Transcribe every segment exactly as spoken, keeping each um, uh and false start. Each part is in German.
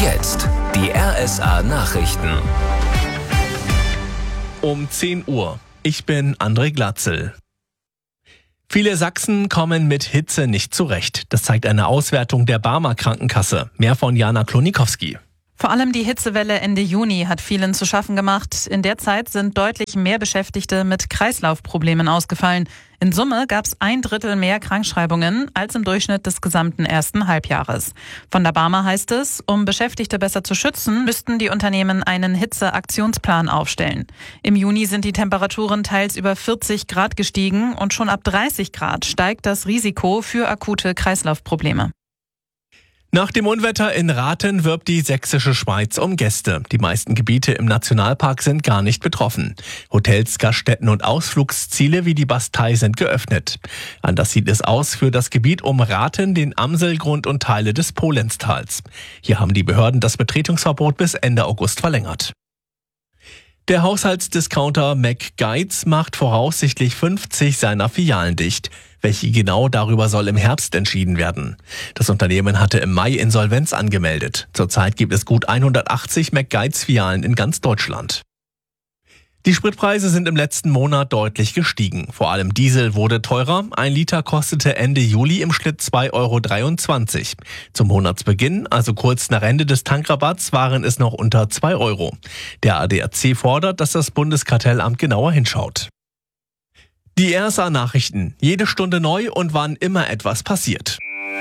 jetzt die R S A-Nachrichten. Um zehn Uhr. Ich bin André Glatzel. Viele Sachsen kommen mit Hitze nicht zurecht. Das zeigt eine Auswertung der Barmer Krankenkasse. Mehr von Jana Klonikowski. Vor allem die Hitzewelle Ende Juni hat vielen zu schaffen gemacht. In der Zeit sind deutlich mehr Beschäftigte mit Kreislaufproblemen ausgefallen. In Summe gab es ein Drittel mehr Krankschreibungen als im Durchschnitt des gesamten ersten Halbjahres. Von der Barmer heißt es, um Beschäftigte besser zu schützen, müssten die Unternehmen einen Hitzeaktionsplan aufstellen. Im Juni sind die Temperaturen teils über vierzig Grad gestiegen und schon ab dreißig Grad steigt das Risiko für akute Kreislaufprobleme. Nach dem Unwetter in Rathen wirbt die sächsische Schweiz um Gäste. Die meisten Gebiete im Nationalpark sind gar nicht betroffen. Hotels, Gaststätten und Ausflugsziele wie die Bastei sind geöffnet. Anders sieht es aus für das Gebiet um Rathen, den Amselgrund und Teile des Polenztals. Hier haben die Behörden das Betretungsverbot bis Ende August verlängert. Der Haushaltsdiscounter McGuides macht voraussichtlich fünfzig seiner Filialen dicht. Welche genau, darüber soll im Herbst entschieden werden. Das Unternehmen hatte im Mai Insolvenz angemeldet. Zurzeit gibt es gut hundertachtzig McGuides-Filialen in ganz Deutschland. Die Spritpreise sind im letzten Monat deutlich gestiegen. Vor allem Diesel wurde teurer. Ein Liter kostete Ende Juli im Schnitt zwei Euro dreiundzwanzig. Zum Monatsbeginn, also kurz nach Ende des Tankrabatts, waren es noch unter zwei Euro. Der A D A C fordert, dass das Bundeskartellamt genauer hinschaut. Die R S A-Nachrichten. Jede Stunde neu und wann immer etwas passiert.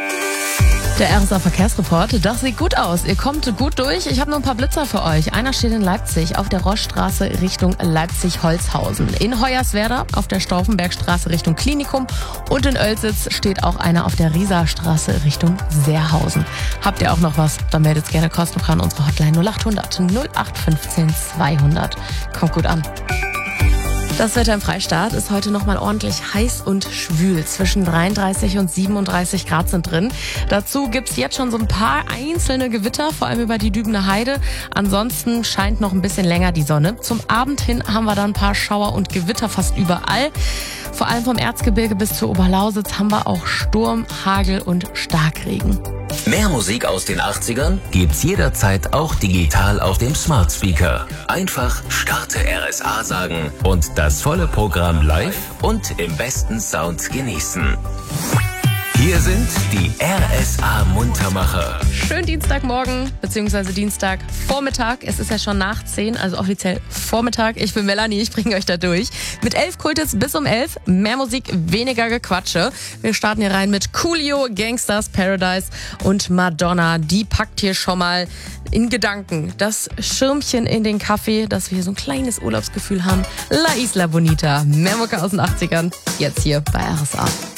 Der R S A-Verkehrsreport, das sieht gut aus. Ihr kommt gut durch. Ich habe nur ein paar Blitzer für euch. Einer steht in Leipzig auf der Roschstraße Richtung Leipzig-Holzhausen. In Hoyerswerda auf der Stauffenbergstraße Richtung Klinikum. Und in Oelsitz steht auch einer auf der Rieserstraße Richtung Seerhausen. Habt ihr auch noch was? Dann meldet gerne kostenfrei an unsere Hotline null acht hundert null acht fünfzehn zweihundert. Kommt gut an. Das Wetter im Freistaat ist heute nochmal ordentlich heiß und schwül. Zwischen dreiunddreißig und siebenunddreißig Grad sind drin. Dazu gibt's jetzt schon so ein paar einzelne Gewitter, vor allem über die Dübener Heide. Ansonsten scheint noch ein bisschen länger die Sonne. Zum Abend hin haben wir dann ein paar Schauer und Gewitter fast überall. Vor allem vom Erzgebirge bis zur Oberlausitz haben wir auch Sturm, Hagel und Starkregen. Mehr Musik aus den achtzigern gibt's jederzeit auch digital auf dem Smart Speaker. Einfach Starte R S A sagen und das volle Programm live und im besten Sound genießen. Hier sind die R S A-Muntermacher. Schönen Dienstagmorgen, beziehungsweise Dienstagvormittag. Es ist ja schon nach zehn, also offiziell Vormittag. Ich bin Melanie, ich bringe euch da durch. Mit elf Kultis bis um elf. Mehr Musik, weniger Gequatsche. Wir starten hier rein mit Coolio, Gangsters Paradise und Madonna. Die packt hier schon mal in Gedanken das Schirmchen in den Kaffee, dass wir hier so ein kleines Urlaubsgefühl haben. La Isla Bonita. Mehr Mucke aus den achtzigern. Jetzt hier bei R S A.